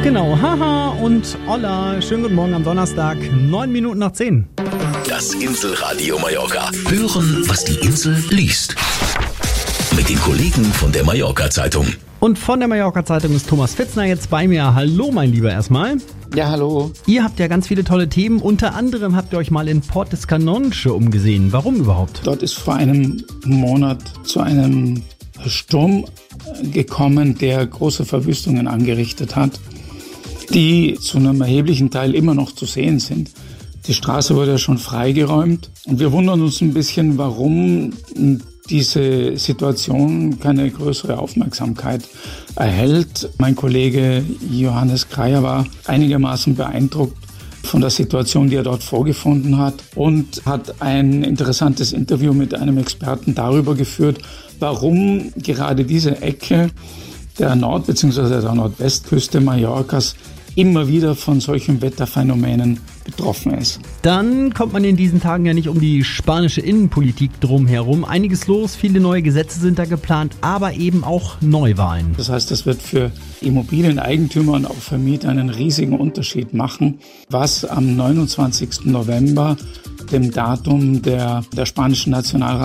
Genau, haha und holla. Schönen guten Morgen am Donnerstag, 9 Minuten nach 10. Das Inselradio Mallorca. Hören, was die Insel liest. Mit den Kollegen von der Mallorca-Zeitung. Und von der Mallorca-Zeitung ist Thomas Fitzner jetzt bei mir. Hallo, mein Lieber, erstmal. Ja, hallo. Ihr habt ja ganz viele tolle Themen. Unter anderem habt ihr euch mal in Port des Canonge umgesehen. Warum überhaupt? Dort ist vor einem Monat zu einem Sturm gekommen, der große Verwüstungen angerichtet hat, die zu einem erheblichen Teil immer noch zu sehen sind. Die Straße wurde ja schon freigeräumt und wir wundern uns ein bisschen, warum diese Situation keine größere Aufmerksamkeit erhält. Mein Kollege Johannes Kreier war einigermaßen beeindruckt von der Situation, die er dort vorgefunden hat und hat ein interessantes Interview mit einem Experten darüber geführt, warum gerade diese Ecke der Nord- bzw. der Nordwestküste Mallorcas immer wieder von solchen Wetterphänomenen betroffen ist. Dann kommt man in diesen Tagen ja nicht um die spanische Innenpolitik drumherum. Einiges los, viele neue Gesetze sind da geplant, aber eben auch Neuwahlen. Das heißt, das wird für Immobilieneigentümer und auch Vermieter einen riesigen Unterschied machen, was am 29. November, dem Datum der spanischen Nationalrat